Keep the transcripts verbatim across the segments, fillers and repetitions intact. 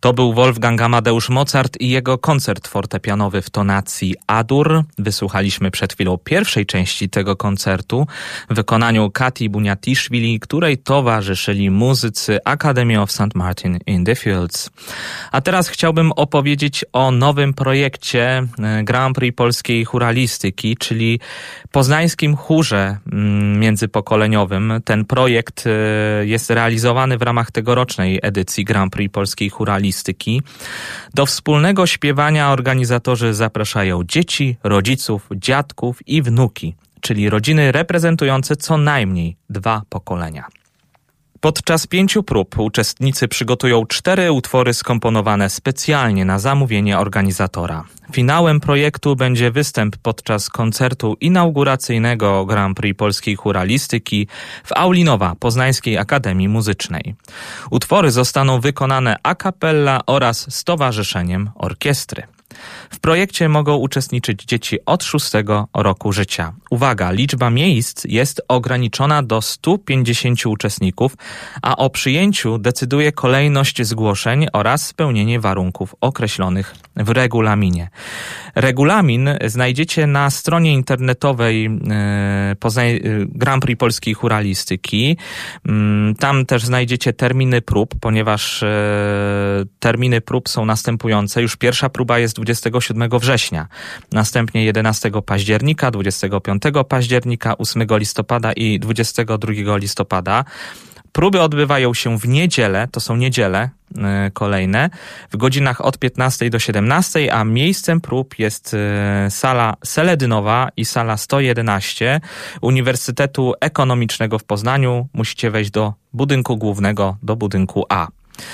To był Wolfgang Amadeusz Mozart i jego koncert fortepianowy w tonacji A-dur. Wysłuchaliśmy przed chwilą pierwszej części tego koncertu w wykonaniu Kati Buniatiszwili, której towarzyszyli muzycy Academy of Saint Martin in the Fields. A teraz chciałbym opowiedzieć o nowym projekcie Grand Prix Polskiej Chóralistyki, czyli poznańskim chórze międzypokoleniowym. Ten projekt jest realizowany w ramach tegorocznej edycji Grand Prix Polskiej Chóralistyki. Do wspólnego śpiewania organizatorzy zapraszają dzieci, rodziców, dziadków i wnuki, czyli rodziny reprezentujące co najmniej dwa pokolenia. Podczas pięciu prób uczestnicy przygotują cztery utwory skomponowane specjalnie na zamówienie organizatora. Finałem projektu będzie występ podczas koncertu inauguracyjnego Grand Prix Polskiej Chóralistyki w Aulinowa Poznańskiej Akademii Muzycznej. Utwory zostaną wykonane a cappella oraz z towarzyszeniem orkiestry. W projekcie mogą uczestniczyć dzieci od szóstego roku życia. Uwaga, liczba miejsc jest ograniczona do stu pięćdziesięciu uczestników, a o przyjęciu decyduje kolejność zgłoszeń oraz spełnienie warunków określonych w regulaminie. Regulamin znajdziecie na stronie internetowej Poznań, Grand Prix Polskiej Chóralistyki. Tam też znajdziecie terminy prób, ponieważ terminy prób są następujące. Już pierwsza próba jest dwudziestego siódmego września, następnie jedenastego października, dwudziestego piątego października, ósmego listopada i dwudziestego drugiego listopada. Próby odbywają się w niedzielę, to są niedziele y, kolejne, w godzinach od piętnastej do siedemnastej, a miejscem prób jest y, sala Seledynowa i sala sto jedenaście Uniwersytetu Ekonomicznego w Poznaniu. Musicie wejść do budynku głównego, do budynku A.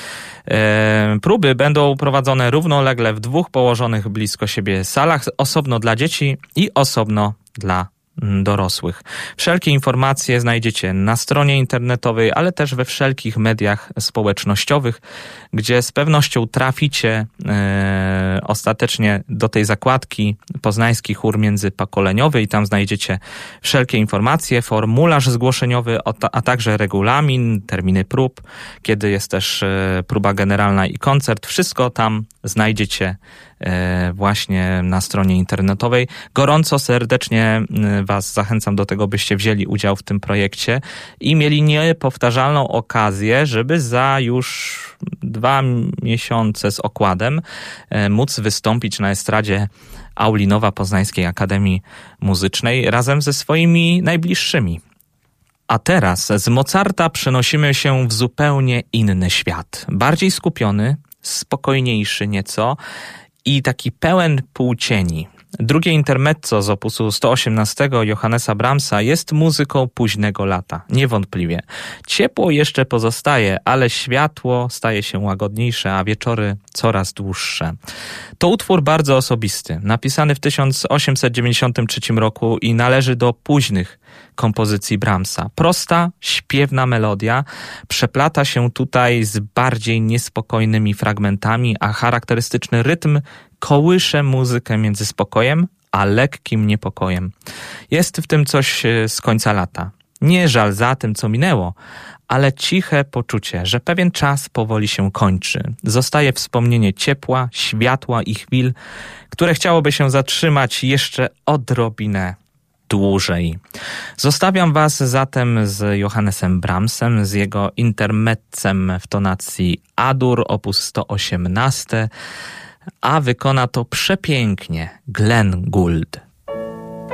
Próby będą prowadzone równolegle w dwóch położonych blisko siebie salach, osobno dla dzieci i osobno dla dorosłych. Wszelkie informacje znajdziecie na stronie internetowej, ale też we wszelkich mediach społecznościowych, gdzie z pewnością traficie e, ostatecznie do tej zakładki Poznański Chór Międzypokoleniowy i tam znajdziecie wszelkie informacje, formularz zgłoszeniowy, a także regulamin, terminy prób, kiedy jest też e, próba generalna i koncert. Wszystko tam znajdziecie właśnie na stronie internetowej. Gorąco, serdecznie Was zachęcam do tego, byście wzięli udział w tym projekcie i mieli niepowtarzalną okazję, żeby za już dwa miesiące z okładem móc wystąpić na estradzie Aulinowa Poznańskiej Akademii Muzycznej razem ze swoimi najbliższymi. A teraz z Mozarta przenosimy się w zupełnie inny świat. Bardziej skupiony, spokojniejszy nieco i taki pełen półcieni. Drugie intermezzo z opusu sto osiemnastego Johannesa Brahmsa jest muzyką późnego lata, niewątpliwie. Ciepło jeszcze pozostaje, ale światło staje się łagodniejsze, a wieczory coraz dłuższe. To utwór bardzo osobisty, napisany w tysiąc osiemset dziewięćdziesiątym trzecim roku i należy do późnych kompozycji Brahmsa. Prosta, śpiewna melodia przeplata się tutaj z bardziej niespokojnymi fragmentami, a charakterystyczny rytm kołysze muzykę między spokojem a lekkim niepokojem. Jest w tym coś z końca lata. Nie żal za tym, co minęło, ale ciche poczucie, że pewien czas powoli się kończy. Zostaje wspomnienie ciepła, światła i chwil, które chciałoby się zatrzymać jeszcze odrobinę dłużej. Zostawiam Was zatem z Johannesem Brahmsem, z jego intermezzem w tonacji A-dur, opus sto osiemnaście, a wykona to przepięknie Glenn Gould.